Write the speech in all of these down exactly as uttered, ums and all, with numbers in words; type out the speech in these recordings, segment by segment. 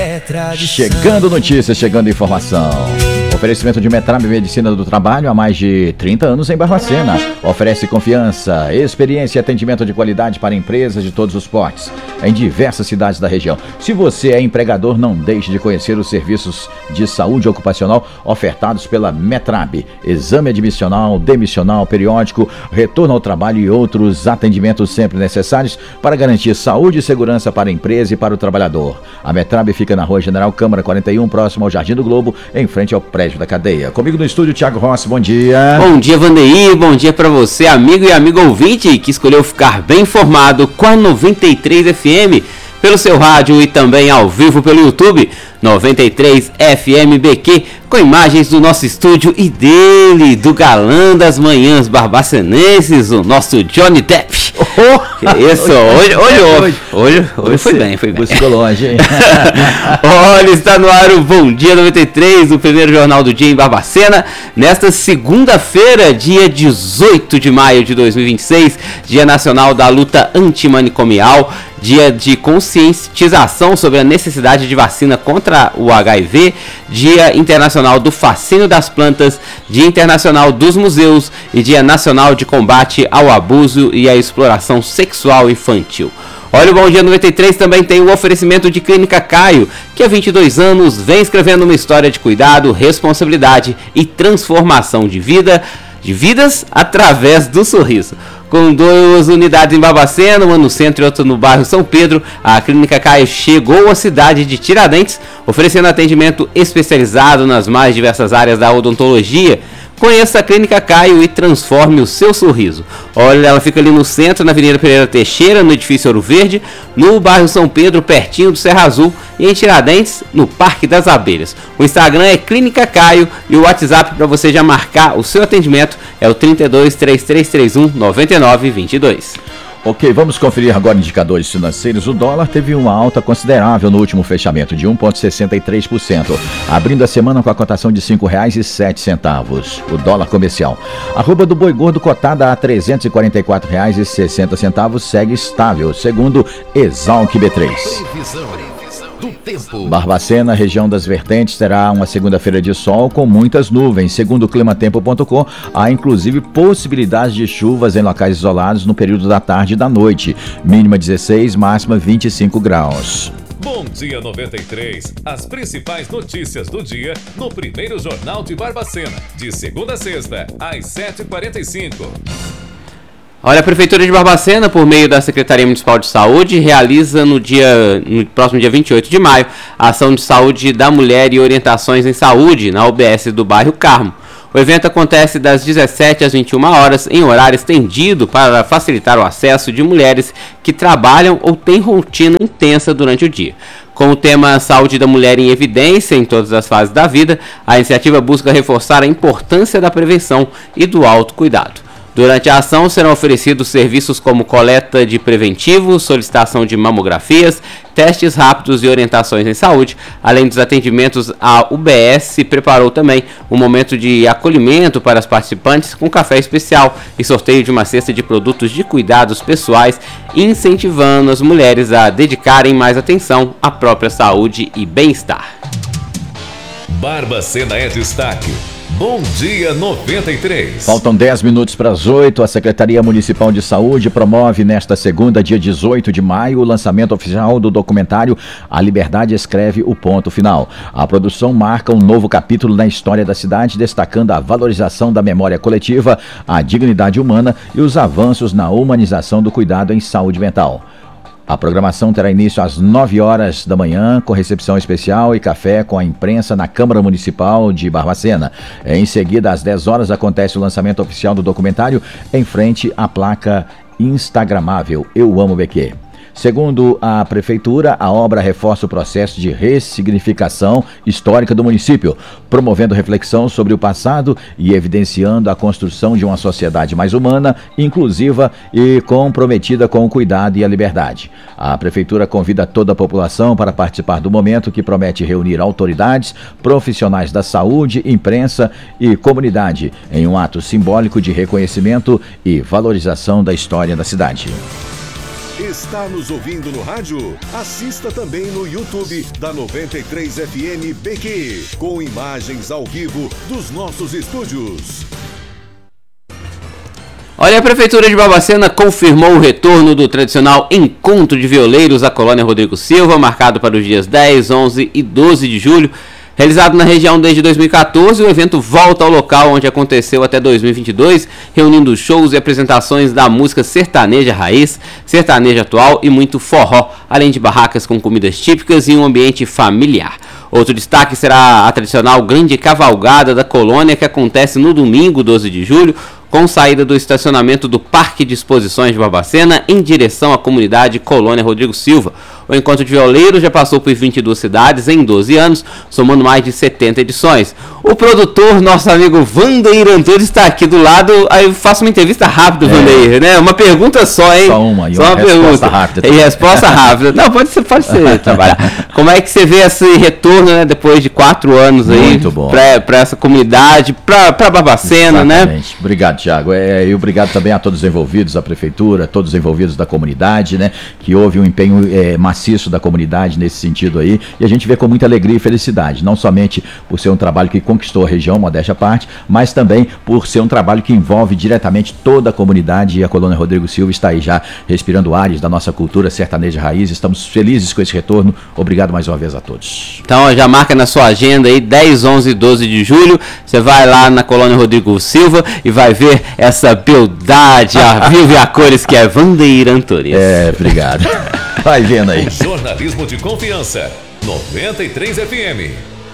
é tradição. Chegando notícias, chegando informação. Oferecimento de Metrab Medicina do Trabalho há mais de trinta anos em Barbacena. Oferece confiança, experiência e atendimento de qualidade para empresas de todos os portes, em diversas cidades da região. Se você é empregador, não deixe de conhecer os serviços de saúde ocupacional ofertados pela Metrab. Exame admissional, demissional, periódico, retorno ao trabalho e outros atendimentos sempre necessários para garantir saúde e segurança para a empresa e para o trabalhador. A Metrab fica na Rua General Câmara quarenta e um, próximo ao Jardim do Globo, em frente ao prédio da cadeia. Comigo no estúdio, Thiago Rossi, bom dia. Bom dia, Vandeir, bom dia para você, amigo e amigo ouvinte, que escolheu ficar bem informado com a noventa e três F M, pelo seu rádio e também ao vivo pelo YouTube, noventa e três F M B Q, com imagens do nosso estúdio e dele, do galã das manhãs barbacenenses, o nosso Johnny Depp. Oh, que isso, hoje, hoje, hoje, hoje, hoje foi bem, foi bem. Buscou longe, hein? Olha, está no ar o Bom Dia noventa e três, o primeiro jornal do dia em Barbacena, nesta segunda-feira, dia dezoito de maio de dois mil e vinte e seis, Dia Nacional da Luta Antimanicomial, dia de conscientização sobre a necessidade de vacina contra o H I V, Dia Internacional do Fascínio das Plantas, Dia Internacional dos Museus e Dia Nacional de Combate ao Abuso e à Exploração Sexual Infantil. Olha, o Bom Dia noventa e três também tem o oferecimento de Clínica Caio, que há vinte e dois anos vem escrevendo uma história de cuidado, responsabilidade e transformação de vida, de vidas através do sorriso. Com duas unidades em Barbacena, uma no centro e outra no bairro São Pedro, a Clínica Caio chegou à cidade de Tiradentes, oferecendo atendimento especializado nas mais diversas áreas da odontologia. Conheça a Clínica Caio e transforme o seu sorriso. Olha, ela fica ali no centro, na Avenida Pereira Teixeira, no edifício Ouro Verde, no bairro São Pedro, pertinho do Serra Azul, e em Tiradentes, no Parque das Abelhas. O Instagram é Clínica Caio e o WhatsApp para você já marcar o seu atendimento é o trinta e dois, trinta e três trinta e um, noventa e nove vinte e dois. Ok, vamos conferir agora indicadores financeiros. O dólar teve uma alta considerável no último fechamento, de um vírgula sessenta e três por cento, abrindo a semana com a cotação de cinco reais e sete centavos. O dólar comercial. A arroba do boi gordo cotada a trezentos e quarenta e quatro reais e sessenta centavos segue estável, segundo Exalc B três. Do tempo. Barbacena, região das vertentes, terá uma segunda-feira de sol com muitas nuvens. Segundo o climatempo ponto com, há inclusive possibilidade de chuvas em locais isolados no período da tarde e da noite. Mínima dezesseis, máxima vinte e cinco graus. Bom Dia noventa e três. As principais notícias do dia no primeiro Jornal de Barbacena. De segunda a sexta, às sete e quarenta e cinco. Olha, a Prefeitura de Barbacena, por meio da Secretaria Municipal de Saúde, realiza no, dia, no próximo dia vinte e oito de maio a ação de saúde da mulher e orientações em saúde na U B S do bairro Carmo. O evento acontece das dezessete às vinte e uma horas em horário estendido para facilitar o acesso de mulheres que trabalham ou têm rotina intensa durante o dia. Com o tema Saúde da Mulher em Evidência em todas as fases da vida, a iniciativa busca reforçar a importância da prevenção e do autocuidado. Durante a ação serão oferecidos serviços como coleta de preventivos, solicitação de mamografias, testes rápidos e orientações em saúde. Além dos atendimentos, a U B S preparou também um momento de acolhimento para as participantes com café especial e sorteio de uma cesta de produtos de cuidados pessoais, incentivando as mulheres a dedicarem mais atenção à própria saúde e bem-estar. Barbacena é destaque. Bom Dia noventa e três. Faltam dez minutos para as oito. A Secretaria Municipal de Saúde promove nesta segunda, dia dezoito de maio, o lançamento oficial do documentário A Liberdade Escreve o Ponto Final. A produção marca um novo capítulo na história da cidade, destacando a valorização da memória coletiva, a dignidade humana e os avanços na humanização do cuidado em saúde mental. A programação terá início às nove horas da manhã, com recepção especial e café com a imprensa na Câmara Municipal de Barbacena. Em seguida, às dez horas, acontece o lançamento oficial do documentário em frente à placa instagramável Eu Amo B Q. Segundo a Prefeitura, a obra reforça o processo de ressignificação histórica do município, promovendo reflexão sobre o passado e evidenciando a construção de uma sociedade mais humana, inclusiva e comprometida com o cuidado e a liberdade. A Prefeitura convida toda a população para participar do momento, que promete reunir autoridades, profissionais da saúde, imprensa e comunidade em um ato simbólico de reconhecimento e valorização da história da cidade. Está nos ouvindo no rádio? Assista também no YouTube da noventa e três F M B Q, com imagens ao vivo dos nossos estúdios. Olha, a Prefeitura de Barbacena confirmou o retorno do tradicional Encontro de Violeiros à Colônia Rodrigo Silva, marcado para os dias dez, onze e doze de julho. Realizado na região desde dois mil e catorze, o evento volta ao local onde aconteceu até dois mil e vinte e dois, reunindo shows e apresentações da música sertaneja raiz, sertaneja atual e muito forró, além de barracas com comidas típicas e um ambiente familiar. Outro destaque será a tradicional grande cavalgada da colônia, que acontece no domingo, doze de julho, com saída do estacionamento do Parque de Exposições de Barbacena em direção à comunidade Colônia Rodrigo Silva. O Encontro de Violeiros já passou por vinte e duas cidades em doze anos, somando mais de setenta edições. O produtor, nosso amigo Vandeir Antunes, está aqui do lado. Aí eu faço uma entrevista rápida, é. Vandeir, né? Uma pergunta só, hein? Só uma, e só uma, uma resposta pergunta. rápida. E resposta rápida. Não, pode ser, pode ser trabalhar. Como é que você vê esse retorno, né, depois de quatro anos aí? Muito bom. Para essa comunidade, para Barbacena, Exatamente. Né? Obrigado, Thiago. É, e obrigado também a todos os envolvidos, a Prefeitura, todos os envolvidos da comunidade, né? Que houve um empenho é, maciço da comunidade nesse sentido aí, e a gente vê com muita alegria e felicidade, não somente por ser um trabalho que conquistou a região, modéstia à parte, mas também por ser um trabalho que envolve diretamente toda a comunidade, e a Colônia Rodrigo Silva está aí já respirando ares da nossa cultura sertaneja raiz. Estamos felizes com esse retorno. Obrigado mais uma vez a todos. Então já marca na sua agenda aí, dez, onze e doze de julho, você vai lá na Colônia Rodrigo Silva e vai ver essa beldade a vivo e a cores que é Vandeir Antunes. É, obrigado. Vai vendo aí. Jornalismo de confiança, noventa e três F M.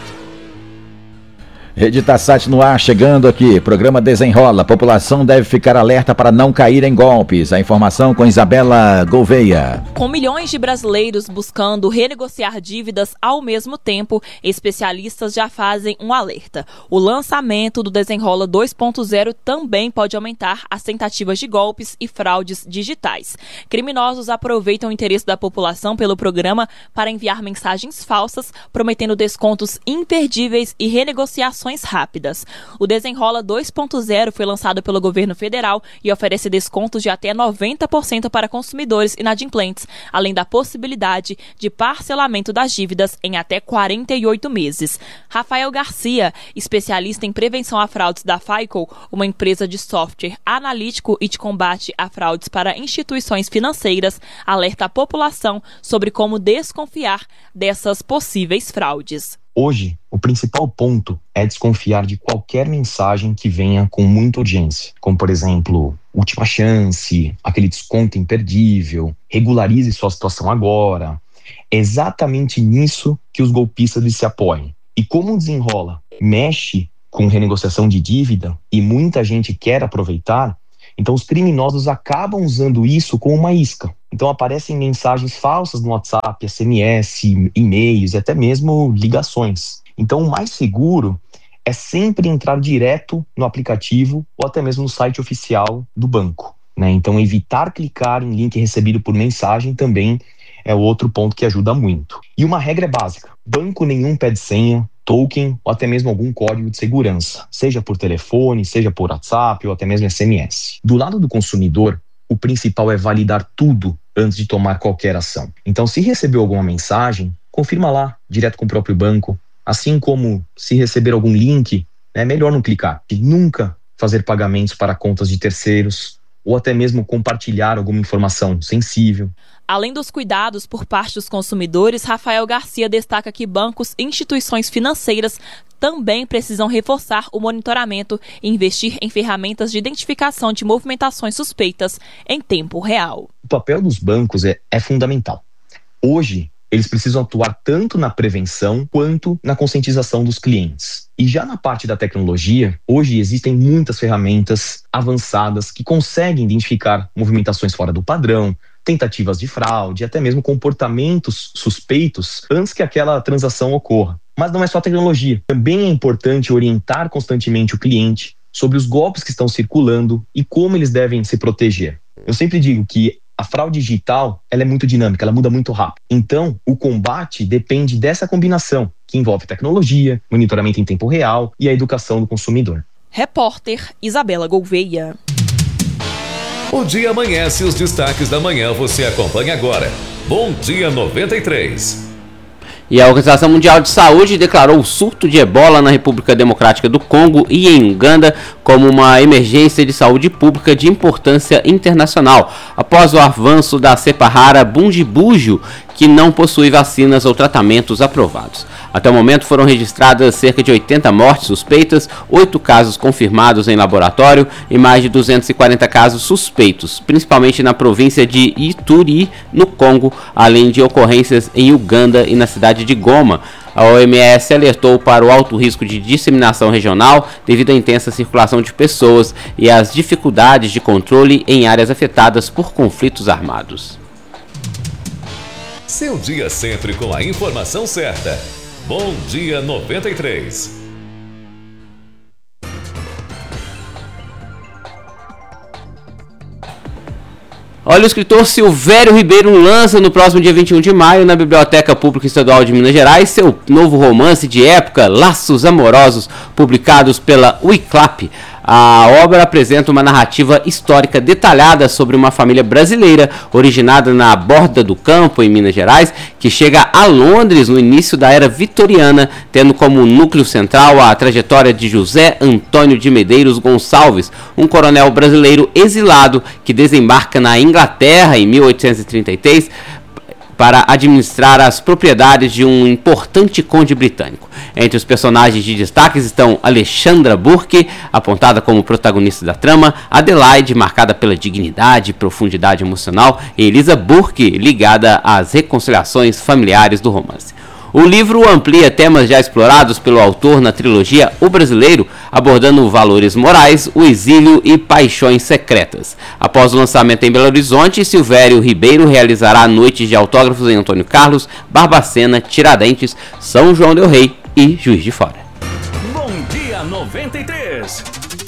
Rede Tassat no ar, chegando aqui. Programa Desenrola. População deve ficar alerta para não cair em golpes. A informação com Isabela Gouveia. Com milhões de brasileiros buscando renegociar dívidas ao mesmo tempo, especialistas já fazem um alerta. O lançamento do Desenrola dois ponto zero também pode aumentar as tentativas de golpes e fraudes digitais. Criminosos aproveitam o interesse da população pelo programa para enviar mensagens falsas, prometendo descontos imperdíveis e renegociações rápidas. O Desenrola dois ponto zero foi lançado pelo governo federal e oferece descontos de até noventa por cento para consumidores inadimplentes, além da possibilidade de parcelamento das dívidas em até quarenta e oito meses. Rafael Garcia, especialista em prevenção a fraudes da FICO, uma empresa de software analítico e de combate a fraudes para instituições financeiras, alerta a população sobre como desconfiar dessas possíveis fraudes. Hoje, o principal ponto é desconfiar de qualquer mensagem que venha com muita urgência, como, por exemplo, última chance, aquele desconto imperdível, regularize sua situação agora. É exatamente nisso que os golpistas se apoiam. E como o Desenrola mexe com renegociação de dívida e muita gente quer aproveitar, então os criminosos acabam usando isso como uma isca. Então aparecem mensagens falsas no WhatsApp, S M S, e-mails e até mesmo ligações. Então o mais seguro é sempre entrar direto no aplicativo ou até mesmo no site oficial do banco, né? Então evitar clicar em link recebido por mensagem também é outro ponto que ajuda muito. E uma regra é básica: banco nenhum pede senha, token ou até mesmo algum código de segurança, seja por telefone, seja por WhatsApp ou até mesmo S M S. Do lado do consumidor, o principal é validar tudo antes de tomar qualquer ação. Então, se recebeu alguma mensagem, confirma lá, direto com o próprio banco. Assim como se receber algum link, é melhor não clicar. E nunca fazer pagamentos para contas de terceiros ou até mesmo compartilhar alguma informação sensível. Além dos cuidados por parte dos consumidores, Rafael Garcia destaca que bancos e instituições financeiras também precisam reforçar o monitoramento e investir em ferramentas de identificação de movimentações suspeitas em tempo real. O papel dos bancos é, é fundamental. Hoje, eles precisam atuar tanto na prevenção quanto na conscientização dos clientes. E já na parte da tecnologia, hoje existem muitas ferramentas avançadas que conseguem identificar movimentações fora do padrão, tentativas de fraude, até mesmo comportamentos suspeitos antes que aquela transação ocorra. Mas não é só tecnologia. Também é importante orientar constantemente o cliente sobre os golpes que estão circulando e como eles devem se proteger. Eu sempre digo que a fraude digital, ela é muito dinâmica, ela muda muito rápido. Então, o combate depende dessa combinação, que envolve tecnologia, monitoramento em tempo real e a educação do consumidor. Repórter Isabela Gouveia. O dia amanhece e os destaques da manhã você acompanha agora. Bom Dia noventa e três. E a Organização Mundial de Saúde declarou o surto de ebola na República Democrática do Congo e em Uganda como uma emergência de saúde pública de importância internacional, após o avanço da cepa rara Bundibugyo, que não possui vacinas ou tratamentos aprovados. Até o momento foram registradas cerca de oitenta mortes suspeitas, oito casos confirmados em laboratório e mais de duzentos e quarenta casos suspeitos, principalmente na província de Ituri, no Congo, além de ocorrências em Uganda e na cidade de Goma. A O M S alertou para o alto risco de disseminação regional devido à intensa circulação de pessoas e às dificuldades de controle em áreas afetadas por conflitos armados. Seu dia sempre com a informação certa. Bom Dia noventa e três. Olha, o escritor Silvério Ribeiro lança no próximo dia vinte e um de maio, na Biblioteca Pública Estadual de Minas Gerais, seu novo romance de época, Laços Amorosos, publicados pela Wiclap. A obra apresenta uma narrativa histórica detalhada sobre uma família brasileira originada na Borda do Campo, em Minas Gerais, que chega a Londres no início da era vitoriana, tendo como núcleo central a trajetória de José Antônio de Medeiros Gonçalves, um coronel brasileiro exilado que desembarca na Inglaterra em mil oitocentos e trinta e três para administrar as propriedades de um importante conde britânico. Entre os personagens de destaques estão Alexandra Burke, apontada como protagonista da trama, Adelaide, marcada pela dignidade e profundidade emocional, e Elisa Burke, ligada às reconciliações familiares do romance. O livro amplia temas já explorados pelo autor na trilogia O Brasileiro, abordando valores morais, o exílio e paixões secretas. Após o lançamento em Belo Horizonte, Silvério Ribeiro realizará noites de autógrafos em Antônio Carlos, Barbacena, Tiradentes, São João del Rei e Juiz de Fora. Bom Dia noventa e três.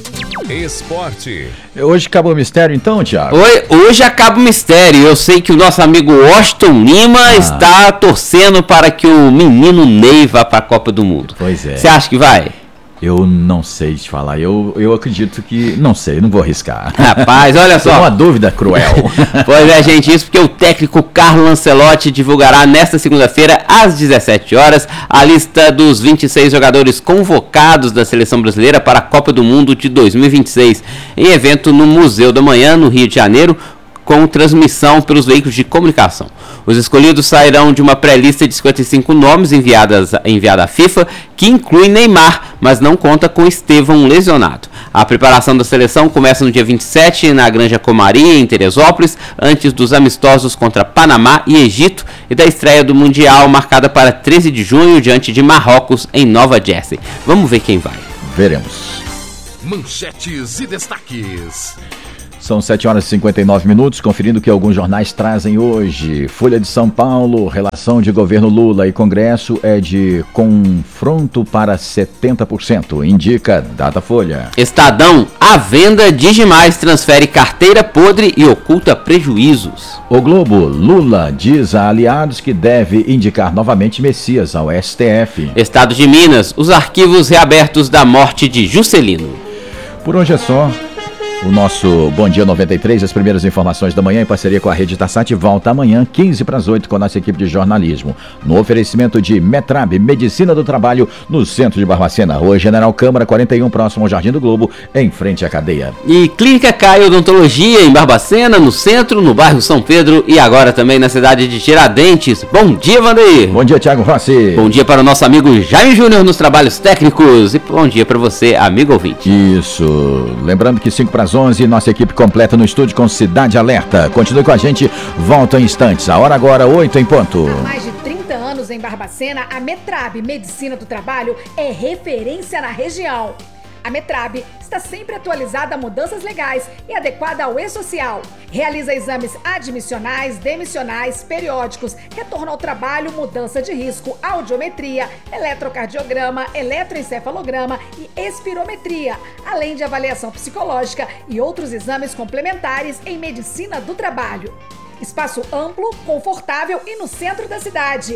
Esporte. Hoje acabou o mistério então, Thiago? Oi, hoje acaba o mistério. Eu sei que o nosso amigo Washington Lima ah. está torcendo para que o menino Ney vá para a Copa do Mundo. Pois é. Você acha que vai? Eu não sei te falar, eu, eu acredito que... Não sei, não vou arriscar. Rapaz, olha só. É uma dúvida cruel. Pois é, gente, isso porque o técnico Carlo Ancelotti divulgará nesta segunda-feira, às dezessete horas, a lista dos vinte e seis jogadores convocados da Seleção Brasileira para a Copa do Mundo de dois mil e vinte e seis, em evento no Museu da Manhã, no Rio de Janeiro, com transmissão pelos veículos de comunicação. Os escolhidos sairão de uma pré-lista de cinquenta e cinco nomes enviadas, enviada à FIFA, que inclui Neymar, mas não conta com Estevão lesionado. A preparação da seleção começa no dia vinte e sete na Granja Comari, em Teresópolis, antes dos amistosos contra Panamá e Egito, e da estreia do Mundial, marcada para treze de junho, diante de Marrocos, em Nova Jersey. Vamos ver quem vai. Veremos. Manchetes e destaques. São sete horas e cinquenta e nove minutos, conferindo o que alguns jornais trazem hoje. Folha de São Paulo, relação de governo Lula e Congresso é de confronto para setenta por cento, indica Datafolha. Estadão, a venda Digimais transfere carteira podre e oculta prejuízos. O Globo, Lula diz a aliados que deve indicar novamente Messias ao S T F. Estado de Minas, os arquivos reabertos da morte de Juscelino. Por hoje é só. O nosso Bom Dia noventa e três, as primeiras informações da manhã em parceria com a Rede Tassat, volta amanhã, quinze para as oito, com a nossa equipe de jornalismo. No oferecimento de Metrab, Medicina do Trabalho, no centro de Barbacena. Rua General Câmara, quarenta e um, próximo ao Jardim do Globo, em frente à cadeia. E Clínica Caio Odontologia, em Barbacena, no centro, no bairro São Pedro e agora também na cidade de Tiradentes. Bom dia, Vandeir. Bom dia, Thiago Rossi. Bom dia para o nosso amigo Jaime Júnior nos trabalhos técnicos. E bom dia para você, amigo ouvinte. Isso. Lembrando que cinco para as onze, nossa equipe completa no estúdio com Cidade Alerta. Continue com a gente, volta em instantes. A hora agora, oito em ponto. Há mais de trinta anos em Barbacena, a Metrab Medicina do Trabalho é referência na região. A Metrab está sempre atualizada a mudanças legais e adequada ao e-social. Realiza exames admissionais, demissionais, periódicos, retorno ao trabalho, mudança de risco, audiometria, eletrocardiograma, eletroencefalograma e espirometria, além de avaliação psicológica e outros exames complementares em medicina do trabalho. Espaço amplo, confortável e no centro da cidade.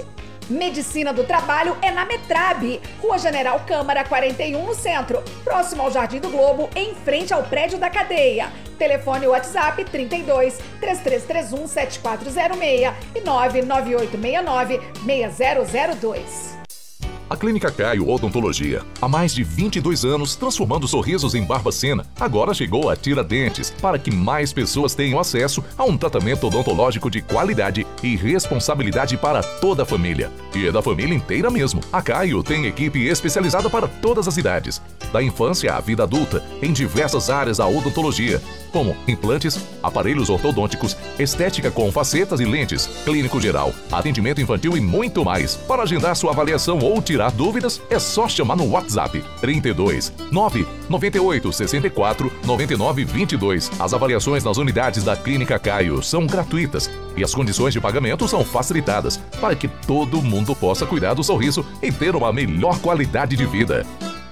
Medicina do Trabalho é na Metrab, Rua General Câmara quarenta e um, no centro, próximo ao Jardim do Globo, em frente ao prédio da cadeia. Telefone WhatsApp trinta e dois, três três três um, sete quatro zero seis e nove nove oito seis nove, seis zero zero dois. A Clínica Caio Odontologia, há mais de vinte e dois anos transformando sorrisos em Barbacena, agora chegou a Tiradentes para que mais pessoas tenham acesso a um tratamento odontológico de qualidade e responsabilidade para toda a família. E é da família inteira mesmo. A Caio tem equipe especializada para todas as idades, da infância à vida adulta, em diversas áreas da odontologia, como implantes, aparelhos ortodônticos, estética com facetas e lentes, clínico geral, atendimento infantil e muito mais. Para agendar sua avaliação ou tirar dúvidas, é só chamar no WhatsApp trinta e dois, nove nove oito, sessenta e quatro, noventa e nove, vinte e dois. As avaliações nas unidades da Clínica Caio são gratuitas e as condições de pagamento são facilitadas para que todo mundo possa cuidar do sorriso e ter uma melhor qualidade de vida.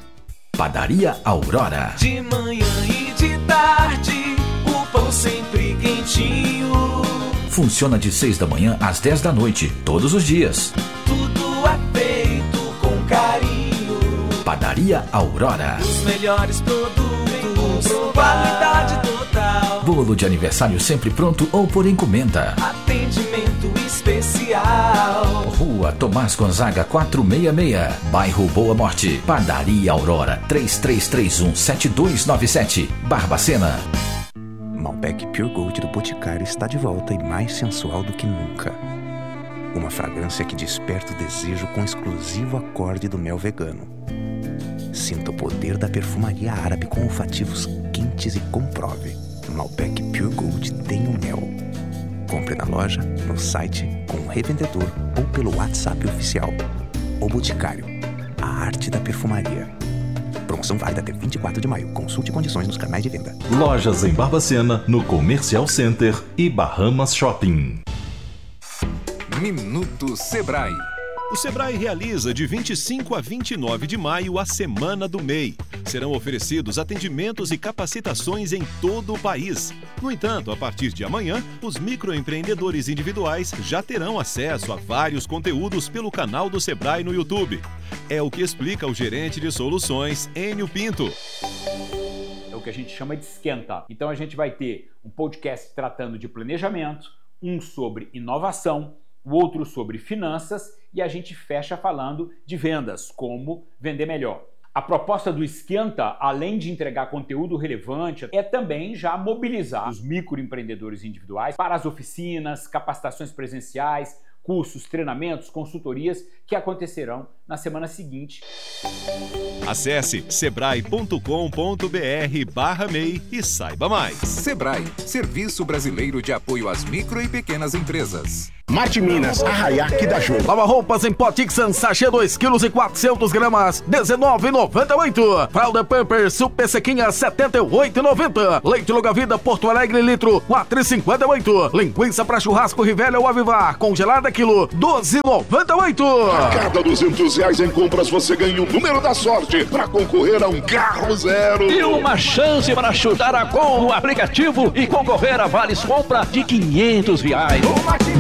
Padaria Aurora. De manhã e de tarde, o pão sempre quentinho. Funciona de seis da manhã às dez da noite, todos os dias. Tudo é feito com carinho. Padaria Aurora. Os melhores produtos, qualidade total. Bolo de aniversário sempre pronto ou por encomenda. Atendimento especial. Rua Tomás Gonzaga quatrocentos e sessenta e seis, bairro Boa Morte. Padaria Aurora, três três três um, sete dois nove sete, Barbacena. Malbec Pure Gold do Boticário está de volta e mais sensual do que nunca. Uma fragrância que desperta o desejo com o exclusivo acorde do mel vegano. Sinta o poder da perfumaria árabe com olfativos quentes e comprove. Malbec Pure Gold tem o mel. Compre na loja, no site, com o revendedor ou pelo WhatsApp oficial. O Boticário, a arte da perfumaria. Promoção válida até vinte e quatro de maio. Consulte condições nos canais de venda. Lojas em Barbacena, no Comercial Center e Bahamas Shopping. Minuto Sebrae. O Sebrae realiza de vinte e cinco a vinte e nove de maio a Semana do M E I. Serão oferecidos atendimentos e capacitações em todo o país. No entanto, a partir de amanhã, os microempreendedores individuais já terão acesso a vários conteúdos pelo canal do Sebrae no YouTube. É o que explica o gerente de soluções, Enio Pinto. É o que a gente chama de esquenta. Então a gente vai ter um podcast tratando de planejamento, um sobre inovação, o outro sobre finanças e a gente fecha falando de vendas, como vender melhor. A proposta do Esquenta, além de entregar conteúdo relevante, é também já mobilizar os microempreendedores individuais para as oficinas, capacitações presenciais, cursos, treinamentos, consultorias que acontecerão na semana seguinte. Acesse sebrae ponto com ponto br barra M E I e saiba mais. Sebrae, Serviço Brasileiro de Apoio às Micro e Pequenas Empresas. Marte Minas, Arraiaque da Jô. Lava roupas em pó Tixan, sachê dois quilos e quatrocentas gramas, dezenove reais e noventa e oito centavos. Fralda Pampers Super Sequinha, setenta e oito reais e noventa centavos. Leite Longa Vida Porto Alegre, litro, quatro reais e cinquenta e oito centavos. Linguiça para churrasco Rivelli ou Avivar, congelada quilo, doze reais e noventa e oito centavos. A cada duzentos reais em compras você ganha o número da sorte para concorrer a um carro zero. E uma chance para chutar a gol no aplicativo e concorrer a vales compra de quinhentos reais.